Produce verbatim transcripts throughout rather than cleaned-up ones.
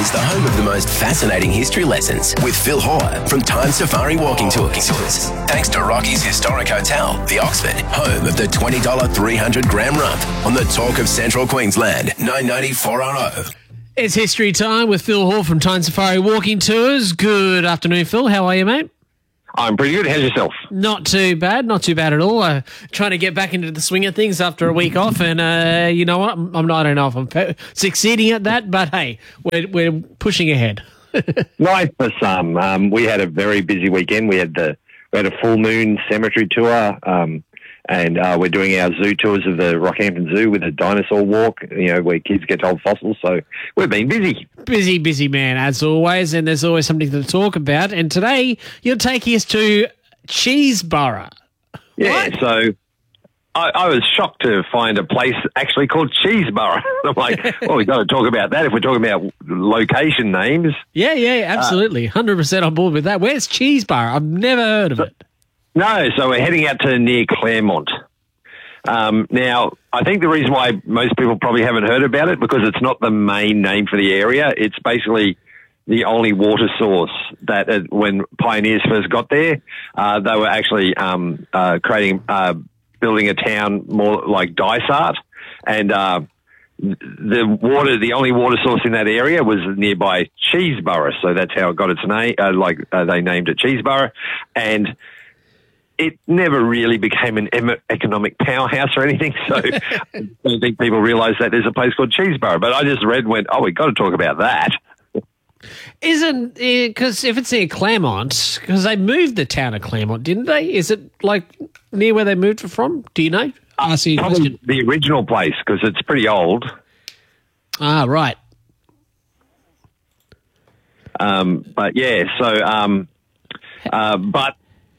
is the home of the most fascinating history lessons with Phil Hoare from Time Safari Walking Tours. Thanks to Rocky's Historic Hotel, the Oxford, home of the twenty dollars three hundred gram rump on the Talk of Central Queensland, nine ninety-four R O. It's history time with Phil Hoare from Time Safari Walking Tours. Good afternoon, Phil. How are you, mate? I'm pretty good. How's yourself? Not too bad. Not too bad at all. Uh, trying to get back into the swing of things after a week off, and uh, you know what? I'm, I'm not. I don't know if I'm pe- succeeding at that, but hey, we're we're pushing ahead. Nice for some. Um, we had a very busy weekend. We had the we had a full moon cemetery tour, um, and uh, we're doing our zoo tours of the Rockhampton Zoo with a dinosaur walk. You know, where kids get told fossils. So we've been busy. Busy, busy man, as always, and there's always something to talk about. And today you're taking us to Cheeseborough. Yeah, What? so I, I was shocked to find a place actually called Cheeseborough. I'm like, well, we've got to talk about that if we're talking about location names. Yeah, yeah, absolutely. one hundred percent on board with that. Where's Cheeseborough? I've never heard of it. No, so we're heading out to near Claremont. Um, now, I think the reason why most people probably haven't heard about it because it's not the main name for the area. It's basically the only water source that uh, when pioneers first got there, uh, they were actually um, uh, creating, uh, building a town more like Dysart, and uh, the water, the only water source in that area was nearby Cheeseborough, so that's how it got its name. Uh, like uh, they named it Cheeseborough, and it never really became an em- economic powerhouse or anything, so I don't think people realise that there's a place called Cheeseborough. But I just read and went, oh, we've got to talk about that. Isn't because if it's near Claremont, because they moved the town of Claremont, didn't they? Is it like near where they moved from? Do you know? Ask you a Probably question. the original place because it's pretty old. Ah, right. Um, but yeah, so um, uh, but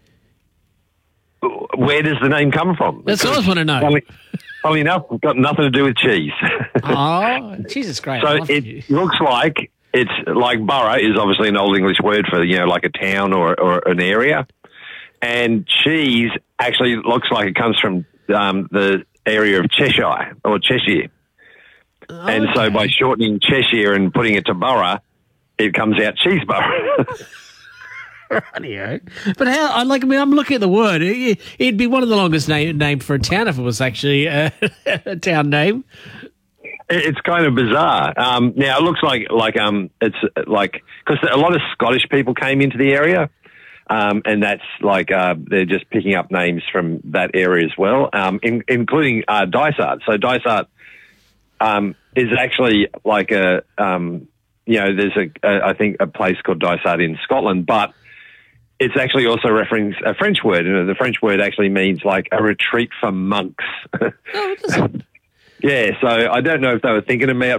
where does the name come from? That's what I always want to know. Funny, funny enough, it's got nothing to do with cheese. Oh, Jesus Christ. So I love it you. looks like it's like borough is obviously an old English word for, you know, like a town or, or an area. And cheese actually looks like it comes from um, the area of Cheshire or Cheshire. Oh, and so okay. by shortening Cheshire and putting it to borough, it comes out Cheeseborough. Radio. But how? I like. I mean, I'm looking at the word. It, it'd be one of the longest name name for a town if it was actually a, a town name. It's kind of bizarre. Um, now it looks like like um it's like because a lot of Scottish people came into the area, um, and that's like uh, they're just picking up names from that area as well, um, in, including uh, Dysart. So Dysart um, is actually like a um, you know there's a, a I think a place called Dysart in Scotland, but it's actually also referencing a French word. You know, the French word actually means like a retreat for monks. Oh, it doesn't. Yeah, so I don't know if they were thinking about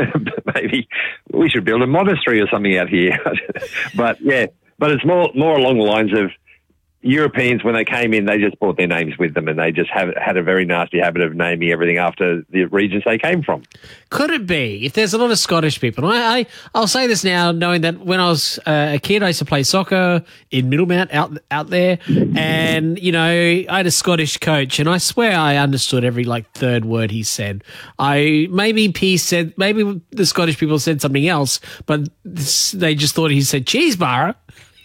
maybe we should build a monastery or something out here. But yeah, but it's more more along the lines of Europeans when they came in, they just brought their names with them, and they just have had a very nasty habit of naming everything after the regions they came from. Could it be if there's a lot of Scottish people? And I, I I'll say this now, knowing that when I was uh, a kid, I used to play soccer in Middlemount out out there, and you know I had a Scottish coach, and I swear I understood every like third word he said. I maybe he said maybe the Scottish people said something else, but this, they just thought he said Cheeseborough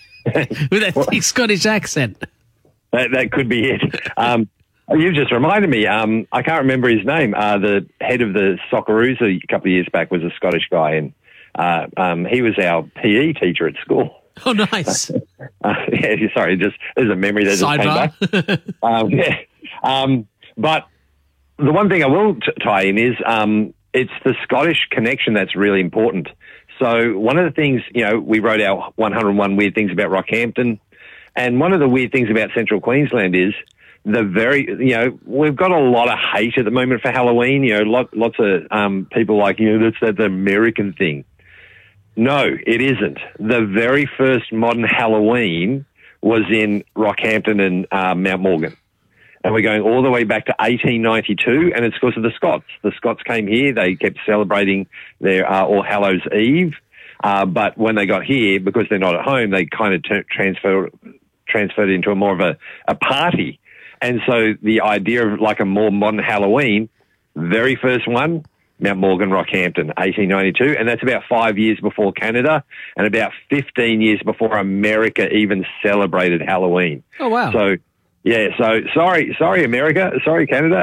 with that thick Scottish accent. That, that could be it. Um, you just reminded me. Um, I can't remember his name. Uh, the head of the Socceroos a couple of years back was a Scottish guy, and uh, um, he was our P E teacher at school. Oh, nice. Uh, yeah, sorry, just there's a memory that just Sidebar. came back. um, yeah, um, but the one thing I will t- tie in is um, it's the Scottish connection that's really important. So one of the things, you know, we wrote our one hundred one Weird Things About Rockhampton, and one of the weird things about Central Queensland is the very, you know, we've got a lot of hate at the moment for Halloween. You know, lot, lots of um, people like, you know, that's that American thing. No, it isn't. The very first modern Halloween was in Rockhampton and uh, Mount Morgan. And we're going all the way back to eighteen ninety-two, and it's because of the Scots. The Scots came here. They kept celebrating their uh, All Hallows Eve. Uh, but when they got here, because they're not at home, they kind of t- transfer, transferred into a more of a, a party. And so the idea of like a more modern Halloween, very first one, Mount Morgan, Rockhampton, eighteen ninety-two, and that's about five years before Canada and about fifteen years before America even celebrated Halloween. Oh, wow. So, yeah, so sorry, sorry, America, sorry, Canada.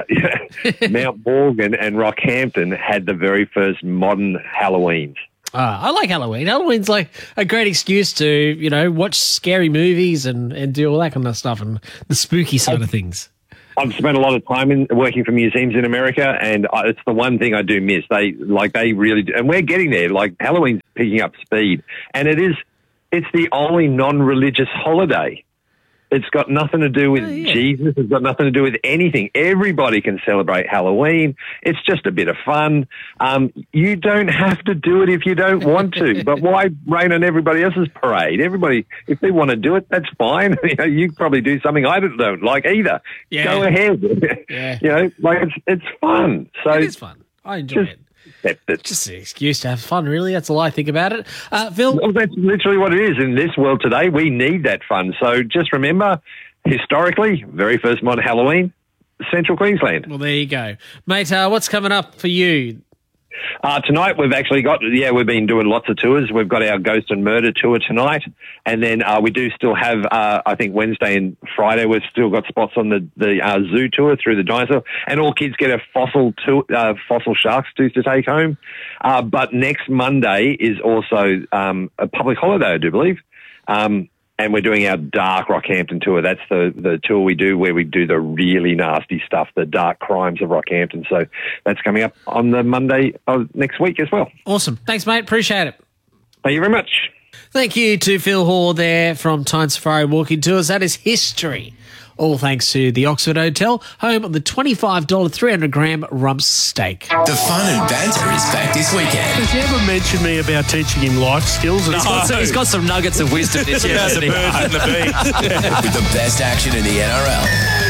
Mount Morgan and Rockhampton had the very first modern Halloweens. Uh, I like Halloween. Halloween's like a great excuse to, you know, watch scary movies and, and do all that kind of stuff and the spooky side of things. I've spent a lot of time in working for museums in America, and I, it's the one thing I do miss. They like they really do, and we're getting there. Like Halloween's picking up speed, and it is. It's the only non-religious holiday. It's got nothing to do with oh, yeah. Jesus. It's got nothing to do with anything. Everybody can celebrate Halloween. It's just a bit of fun. Um, you don't have to do it if you don't want to. But why rain on everybody else's parade? Everybody, if they want to do it, that's fine. You know, you probably do something I don't, don't like either. Yeah. Go ahead. Yeah. You know, like it's it's fun. So it is fun. I enjoy just, it. It's just an excuse to have fun, really. That's all I think about it. Uh, Phil? Well, that's literally what it is. In this world today, we need that fun. So just remember, historically, very first modern Halloween, Central Queensland. Well, there you go. Mate, uh, what's coming up for you? Uh, tonight we've actually got, yeah, we've been doing lots of tours. We've got our Ghost and Murder tour tonight. And then uh, we do still have, uh, I think Wednesday and Friday, we've still got spots on the, the uh, zoo tour through the dinosaur. And all kids get a fossil tour, uh, fossil sharks tooth to take home. Uh, but next Monday is also um, a public holiday, I do believe. Um, and we're doing our Dark Rockhampton tour. That's the, the tour we do where we do the really nasty stuff, the dark crimes of Rockhampton. So that's coming up on the Monday of next week as well. Awesome. Thanks, mate. Appreciate it. Thank you very much. Thank you to Phil Hall there from Time Safari Walking Tours. That is history. All thanks to the Oxford Hotel, home of the twenty-five dollars three hundred gram rump steak. The fun and banter is back this weekend. Has he ever mentioned me about teaching him life skills? No. He's, got some, he's got some nuggets of wisdom this year. The birds and the bees. With the best action in the N R L.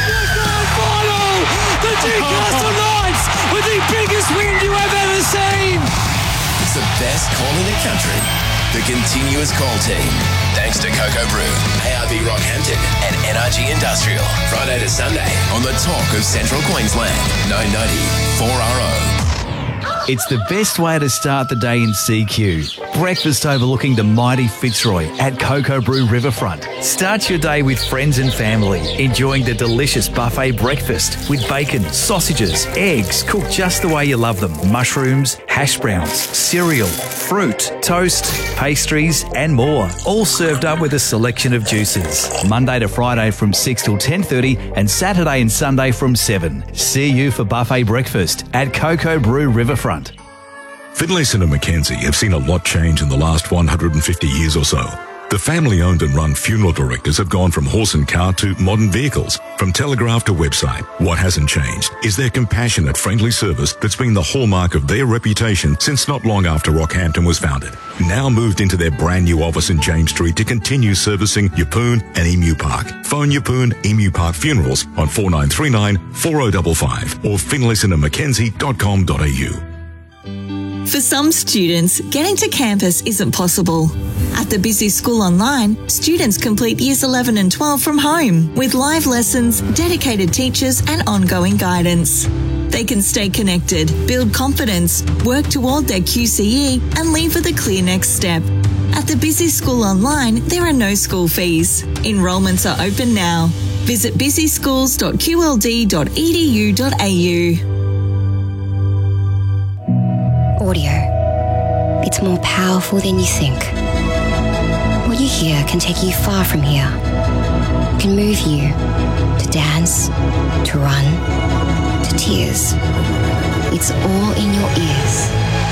Final! The Newcastle Knights with the biggest win you have ever seen! It's the best call in the country. The continuous call team. Thanks to Cocoa Brew, A R B Rockhampton and N R G Industrial. Friday to Sunday on the Talk of Central Queensland. nine ninety four R O. It's the best way to start the day in C Q. Breakfast overlooking the mighty Fitzroy at Cocoa Brew Riverfront. Start your day with friends and family, enjoying the delicious buffet breakfast with bacon, sausages, eggs, cooked just the way you love them, mushrooms, hash browns, cereal, fruit, toast, pastries and more. All served up with a selection of juices. Monday to Friday from six till ten thirty and Saturday and Sunday from seven. See you for buffet breakfast at Cocoa Brew Riverfront. Finlayson and Mackenzie have seen a lot change in the last one hundred fifty years or so. The family-owned and run funeral directors have gone from horse and cart to modern vehicles, from telegraph to website. What hasn't changed is their compassionate, friendly service that's been the hallmark of their reputation since not long after Rockhampton was founded. Now moved into their brand new office in James Street to continue servicing Yeppoon and Emu Park. Phone Yeppoon Emu Park Funerals on four nine three nine, four oh five five or finlayson and mackenzie dot com dot a u. For some students, getting to campus isn't possible. At the Busy School Online, students complete years eleven and twelve from home with live lessons, dedicated teachers and ongoing guidance. They can stay connected, build confidence, work toward their Q C E and leave with a clear next step. At the Busy School Online, there are no school fees. Enrolments are open now. Visit busy schools dot q l d dot e d u dot a u. Audio. It's more powerful than you think. What you hear can take you far from here. It can move you to dance, to run, to tears. It's all in your ears.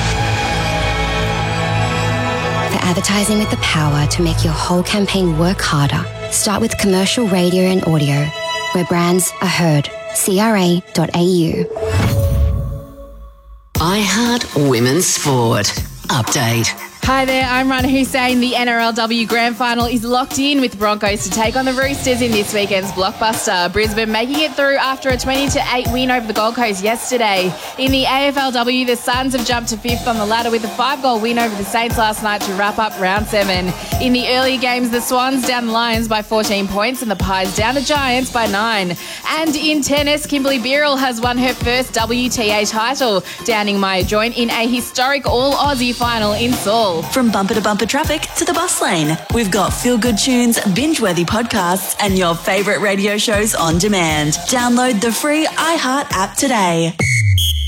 For advertising with the power to make your whole campaign work harder, start with commercial radio and audio, where brands are heard. c r a dot a u. iHeart Women's Sport. Update. Hi there, I'm Rana Hussein. The N R L W Grand Final is locked in with Broncos to take on the Roosters in this weekend's blockbuster. Brisbane making it through after a twenty to eight win over the Gold Coast yesterday. In the A F L W, the Suns have jumped to fifth on the ladder with a five-goal win over the Saints last night to wrap up round seven. In the earlier games, the Swans down the Lions by fourteen points and the Pies down the Giants by nine. And in tennis, Kimberly Birrell has won her first W T A title, downing Maya Joint in a historic all-Aussie final in Seoul. From bumper to bumper traffic to the bus lane, we've got feel-good tunes, binge-worthy podcasts, and your favourite radio shows on demand. Download the free iHeart app today.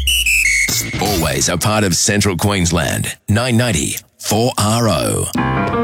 Always a part of Central Queensland. nine ninety four R O.